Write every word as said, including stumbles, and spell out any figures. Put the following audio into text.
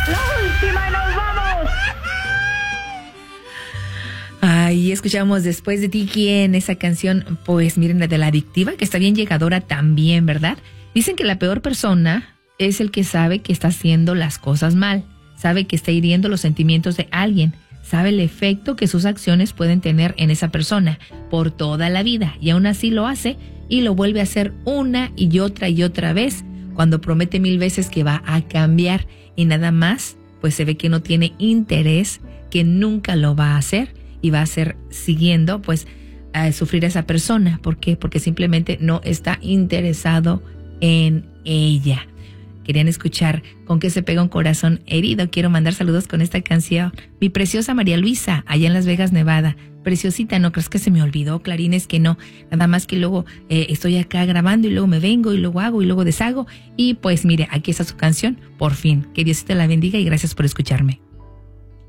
La última y nos vamos. Ay, escuchamos Después de ti, ¿quién? Esa canción, pues miren, la de La Adictiva, que está bien llegadora también, ¿verdad? Dicen que la peor persona es el que sabe que está haciendo las cosas mal, sabe que está hiriendo los sentimientos de alguien, sabe el efecto que sus acciones pueden tener en esa persona por toda la vida, y aún así lo hace y lo vuelve a hacer una y otra y otra vez, cuando promete mil veces que va a cambiar y nada más, pues se ve que no tiene interés, que nunca lo va a hacer y va a ser siguiendo pues a sufrir a esa persona. ¿Por qué? Porque simplemente no está interesado en ella. Querían escuchar Con qué se pega un corazón herido. Quiero mandar saludos con esta canción. Mi preciosa María Luisa, allá en Las Vegas, Nevada. Preciosita, no crees que se me olvidó, Clarín, es que no. Nada más que luego eh, estoy acá grabando y luego me vengo y luego hago y luego deshago. Y pues mire, aquí está su canción, por fin. Que Diosito la bendiga y gracias por escucharme.